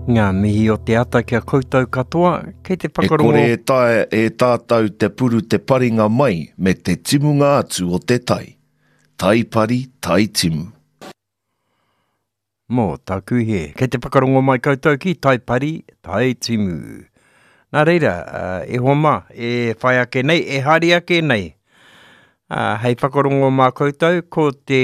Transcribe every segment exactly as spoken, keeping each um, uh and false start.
Ngā mihi o te ata kia koutou katoa, kei te whakarongo. E kore e, tae, e tātou te puru te paringa mai me te timunga atu o te tai. Tai pari, tai timu. Mō taku he. Kei te whakarongo mai koutou ki tai pari, tai timu. Nā reira, uh, e homa, e whai ake nei, e hari ake nei. Uh, hei whakarongo mā koutou ko te,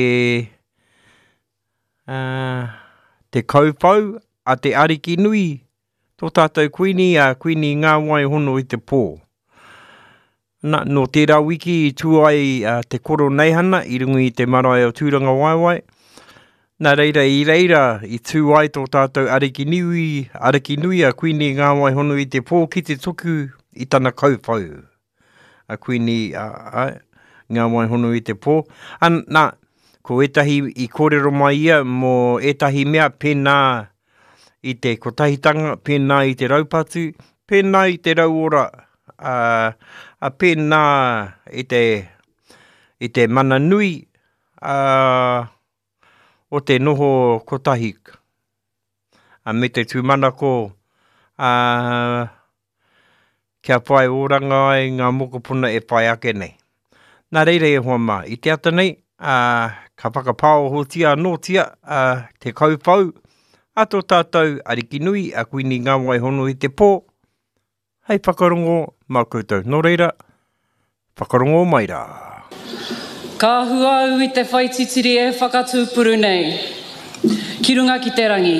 uh, te kaupau a te ariki nui. Tō tātou kuini a kuini ngā wai hono i te pō. Na, no tērā wiki i tuai uh, te koro neihana i rungi i te marae o tūranga waiwai. Nā reira i reira i tuai tō tātou ariki nui, ariki nui a kuini ngā wai hono i te pō ki te tuku i tana kaupau. A kuini a, a, ngā wai hono i te pō. An, nā, ko etahi i kōrero mai ia mō etahi mea pēnā i te kotahitanga, pēnā i te raupatu, pēnā i te rauora, uh, a pēnā i te, i te mana nui uh, o te noho kotahik. A me te tūmana ko uh, kia pai oranga ai ngā mokopuna e pai ake nei. Nā reire e hoa mā, i te ata nei, uh, ka whakapāo hotia notia uh, te kaupau, a tō tātou ariki nui a kuini ngā wai hono i te pō. Hei whakarongo mā koutou. Nō reira, whakarongo mai rā. Ka hua au i te whaititiri e whakatūpuru nei. Ki runga ki te rangi.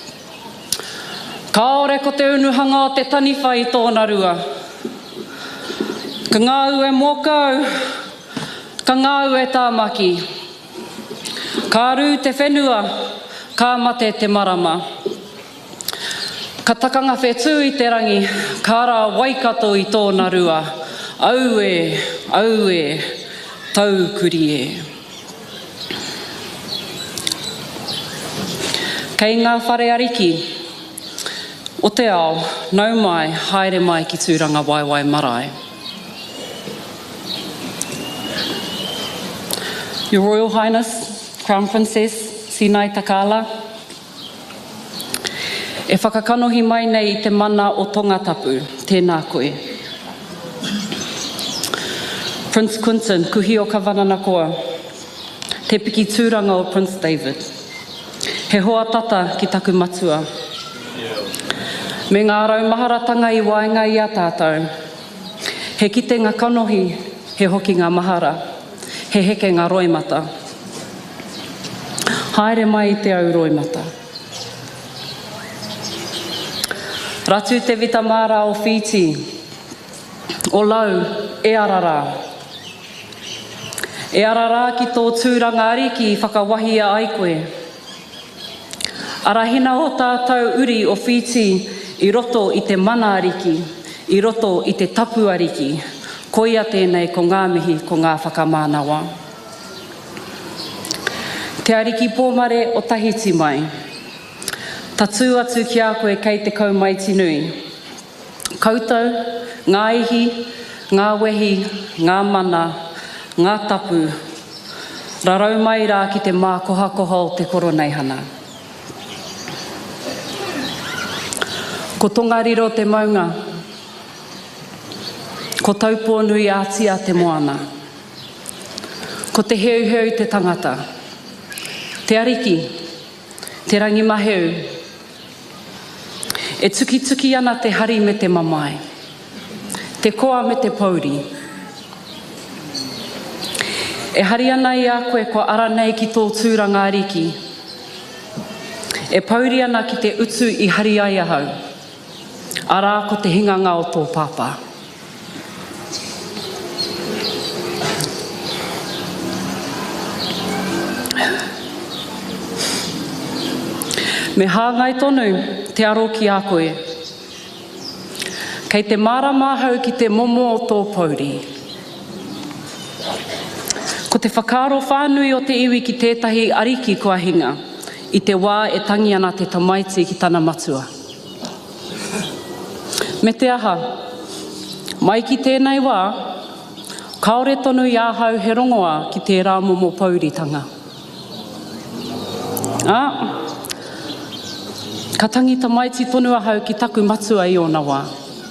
Ka ore ko te unuhanga o te taniwhai i tōna rua. Ka ngāu e mokau, ka ngāu e tāmaki. Ka rū te whenua, ka mate te marama. Ka takanga whetū i te rangi, ka rā waikato i tōna rua. Au e, au e, tau kuri e. Kei ngā whare ariki, o te ao, nau mai, haere mai ki tūranga waiwai marae. Your Royal Highness, Crown Princess, Sinai Takala, e whakakanohi mai nei i te mana o tongatapu, tēnā koe. Prince Quintin, kuhi o ka wananakoa, te piki tūranga o Prince David. He hoa tata ki taku matua. Me ngā raumaharatanga i waenga i a tātou. He kite ngā kanohi, he hoki ngā mahara, he heke ngā roimata. Haere mai i te au roimata. Ratu te vitamara o Fiji, o lau e arara. E arara ki tō tūranga ariki i whakawahi a ai koe. Arahina o tātou uri o Fiji i roto i te mana ariki, i roto i te tapu ariki, koia tēnei ko ngā mihi ko ngā whakamānawa. Te ariki pōmare o Tahiti mai. Ta tū atu ki a koe kei te kaumaiti nui. Koutou, ngā ihi, ngā wehi, ngā mana, ngā tapu. Rarau mai rā ki te mā koha koha o te koroneihana. Ko tongariro te maunga. Ko taupō nui ātia te moana. Ko te heu heu te tangata. Te ariki, te rangi maheu. E tuki tuki ana te hari me te mamai. Te koa me te pauri. E hari ana i a koe ko ara nei ki tō tūranga ariki. E pauri ana ki te utu i hari ai ahau. Arā ko te hinganga o tō pāpā. Me hāngai tonu te aro ki a koe. Kei te marama hau ki te momo o tō pauri. Ko te whakaro whānui o te iwi ki tētahi ariki kua hinga, i te wā e tangi ana te tamaiti ki tana matua. Me te aha, mai ki tēnei wā, kaore tonu i āhau he rongoa ki te rā momo pauritanga. Ah, Ka tangita maiti tonu ahau ki taku matua i ona wā.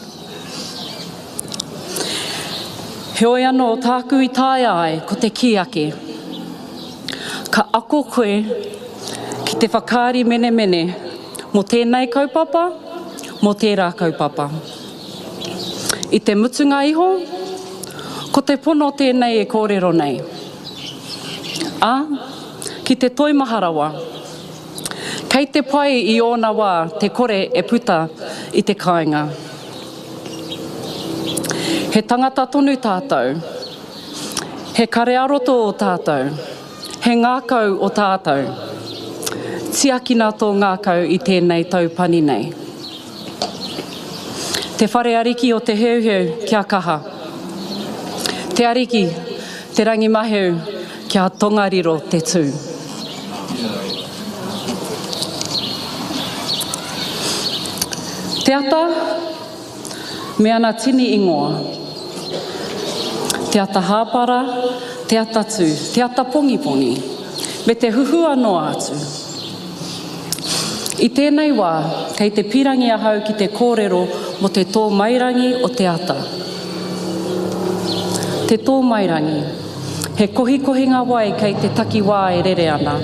He oi anō tāku i tāia ai ko te kiake. Ka ako koe ki te whakaari mene mene mo tēnei kaupapa, mo tērā kaupapa. I te mutunga iho, ko te pono tēnei e kōrero nei. Ā, ki te toimaharawa, kei te pai i ōna wā te kore e puta i te kāinga. He tangata tonu tātou, he karearoto o tātou, he ngākau o tātou, tiakina tō ngākau i tēnei taupani nei. Te whare ariki o te heuheu kia kaha. Te ariki, te rangi maheu kia tongariro te tū. Te ata, me ana tini ingoa. Te ata hāpara, te ata tū, te ata pongi pongi, me te huhua noa atu. I tēnei wā, kei te pirangi ahau ki te kōrero mo te tō mairangi o te ata. Te tō mairangi, he kohikohinga wai kei te taki wā e rere ana.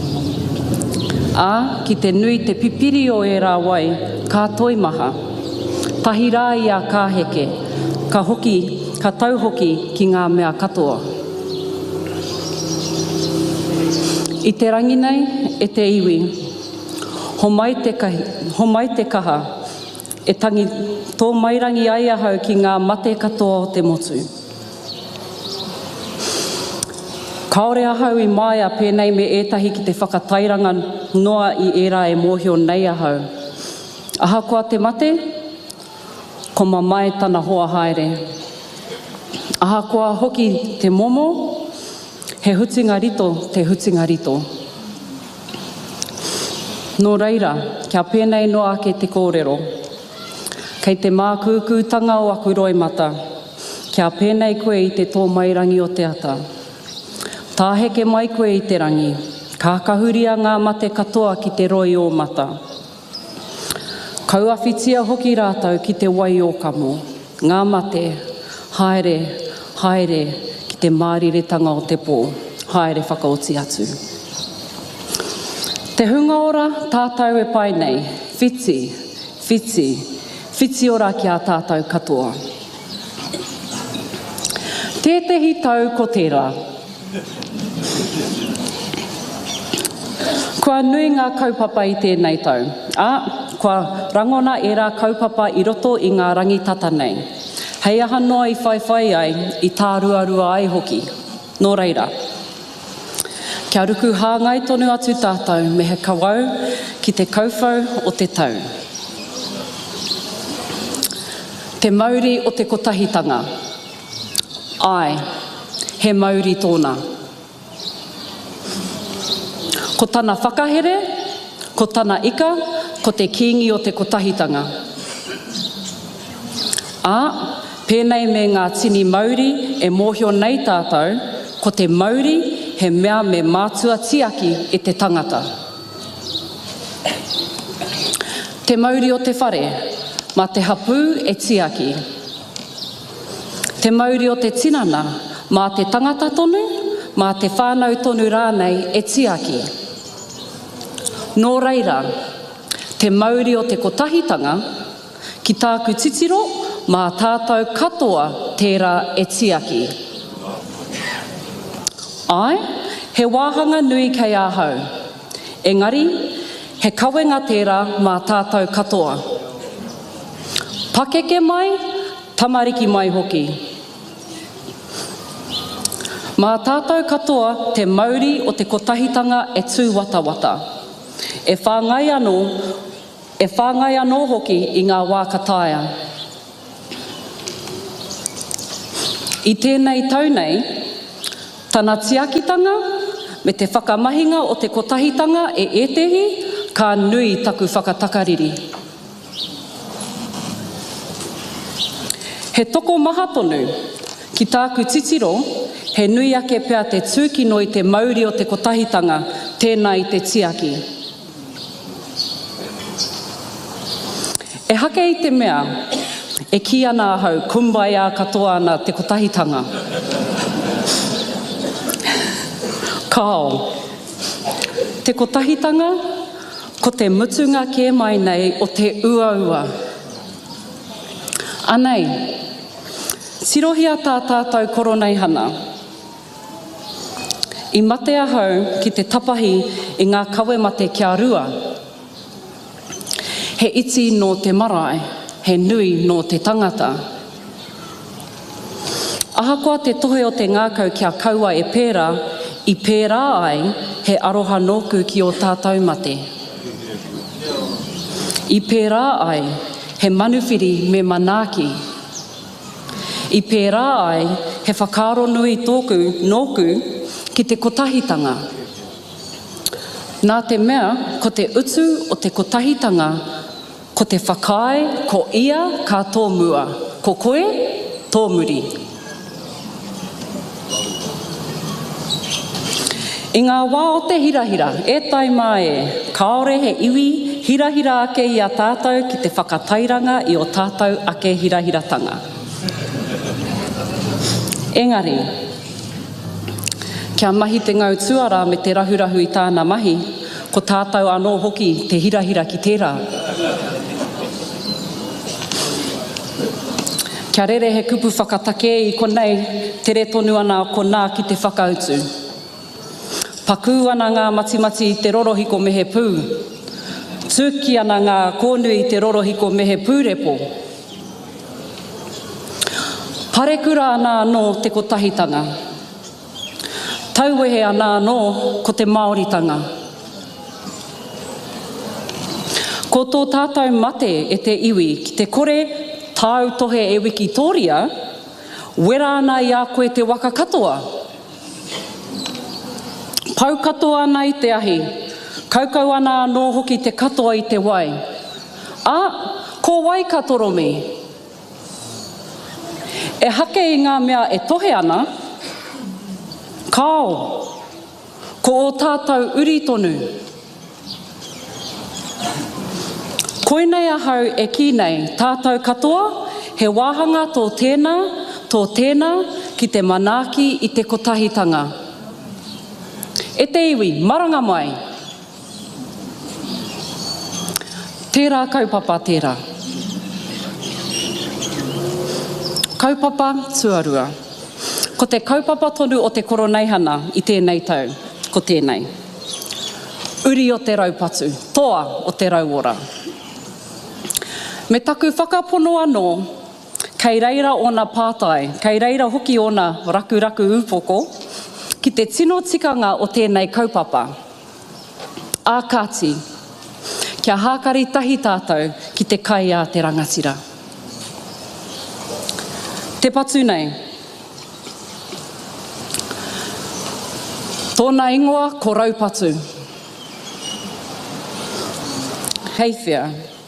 Ā, ki te nui te pipiri o e rā wai, ka toimaha, tahi rā i a kāheke, ka hoki, ka tauhoki ki ngā mea katoa. I te rangi nei, e te iwi, ho mai te, kahi, ho mai te kaha, e tangi tō mairangi ai ahau ki ngā mate katoa o te motu. Kaore ahau i maia pēnei me ētahi ki te whakatairanga noa i era e mōhio nei ahau. Ahakoa te mate, ko mamai tana hoa haere. Ahakoa hoki te momo, he hutinga rito, te hutinga rito. Nō reira, kia pēnei noa ke te kōrero. Kei te mākūkūtanga o aku roimata, kia pēnei koe i te tō mairangi o te ata. Tāheke mai koe i te rangi, kākahuria ngā mate katoa ki te roi o mata. Kauawhitia hoki rātau ki te wai o kamo, ngā mate, haere, haere, ki te māriretanga o te pō, haere whakaoti atu. Te hunga ora tātou e pai nei, whiti, whiti, whiti ora ki a tātou katoa. Tētehi tau ko tērā. Kua nui ngā kaupapa i tēnei tau. Ā, kua rangona e rā kaupapa i roto i ngā rangitata nei. Hei aha noa i whaiwhai ai i tā ruarua ai hoki. Nō reira. Kia ruku hāngai tonu atu tātou me he kawau ki te kauwhau o te tau. Te mauri o te kotahitanga. Ai, he mauri tōna. Ko tana whakahere, ko tana ika, ko te kingi o te kotahitanga. Ā, pēnei me ngā tini mauri e mōhio nei tātou, ko te mauri he mea me mātua tiaki e te tangata. Te mauri o te whare, ma te hapu e tiaki. Te mauri o te tinana, ma te tangata tonu, ma te whānau tonu rānei e tiaki. Nō reira, te mauri o te kotahitanga, ki tāku titiro, mā tātou katoa tērā e tiaki. Ai, he wāhanga nui kei ahau. Engari, he kawenga tērā mā tātou katoa. Pakeke mai, tamariki mai hoki. Mā tātou katoa te mauri o te kotahitanga e tū wata wata. E whāngai anō, e whāngai anō hoki i ngā wākataia. I tēnei tau nei, tana tiakitanga me te whakamahinga o te kotahitanga e etehi ka nui taku whakatakariri. He toko maha tonu ki tāku titiro, he nui ake pea te tūkino i te mauri o te kotahitanga tēnā i te tiaki. E hake i te mea, e ki ana ahau, kumbaya katoa ana te kotahitanga. Kao, te kotahitanga, ko te mutunga ke mai nei o te uaua. Anei, tirohia tā tātou koronei hana. I mate ahau ki te tapahi i ngā kawe mate kia rua. He iti no te marae, he nui no te tangata. Ahakoa te tohe o te ngākau kia kaua e pērā, i pērā ai he aroha nōku ki o tātou mate. I pērā ai he manuwhiri me manaaki. I pērā ai he whakaro nui tōku nōku ki te kotahitanga. Nā te mea, ko te utu o te kotahitanga, ko te whakae, ko ia ka tōmua, ko koe, tōmuri. I ngā wā o te hirahira, e tai mai e, kaore he iwi, hirahira ake i a tātou ki te whakatairanga i o tātou ake hirahiratanga. Engari, kia mahi te ngau tuara me te rahurahu i tāna mahi, ko tātou anō hoki te hirahira ki tērā. Kia rere he kupu whakatake i konei, tere tonu ana ko nā ki te whakautu. Pakū ana ngā matimati i te rorohiko mehe pū. Tūki ana ngā kōnui i te rorohiko mehe pūrepo. Parekura ana anō te kotahitanga. Tauwehe ana anō ko te Māoritanga. Ko tō tātou mate e te iwi ki te kore tāu tohe e Wikitoria, wera ana i a koe te waka katoa. Pau katoa ana i te ahi, kaukau ana anō hoki te katoa i te wai. A, ko wai katoromi. E hake i ngā mea e tohe ana, kao, ko o tātou uri tonu. Koinei ahau e ki nei, tātou katoa, he wāhanga tō tēnā, tō tēnā ki te manaaki i te kotahitanga. E te iwi, maranga mai. Tērā kaupapa tērā. Kaupapa tuarua. Ko te kaupapa tonu o te koroneihana i tēnei tau, ko tēnei. Uri o te raupatu, toa o te rauora. Me taku whakapono anō, kei reira ona pātai, kei reira hoki ona raku raku upoko, ki te tino tikanga o tēnei kaupapa. Ākati, kia hākari tahi tātou ki te kai a te rangatira. Te patu nei. Tōna ingoa ko raupatu. Heithia.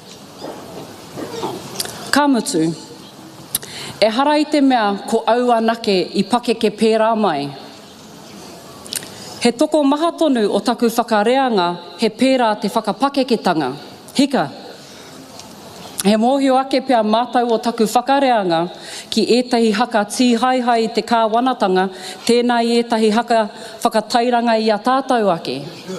Kamutu. E hara i te mea ko au anake i pake ke pērā mai. He toko maha tonu o taku whakareanga he pērā te whakapakeketanga. Hika. He mōhio ake pia mātau o taku whakareanga ki ētahi haka tīhaihai i te kāwanatanga, tēnā i ētahi haka whakatairanga i a tātou ake.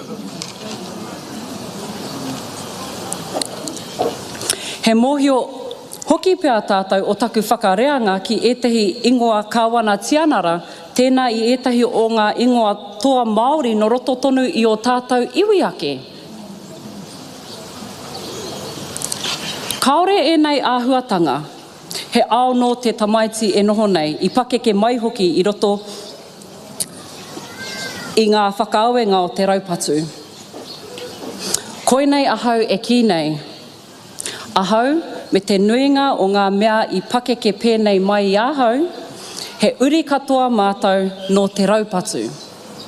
He mōhio hoki pia tātou o taku whakareanga ki ētahi ingoa kāwana tianara, tēnā i ētahi o ngā ingoa toa Māori no roto tonu i o tātou iwi ake. Kaore e nei āhuatanga, he ao no te tamaiti e noho nei, i pakeke mai hoki i roto i ngā whakaawenga o te raupatu. Koinei ahau e ki nei. Ahau, me te nuinga o ngā mea i pakeke pēnei mai i ahau, he uri katoa mātou no te raupatu.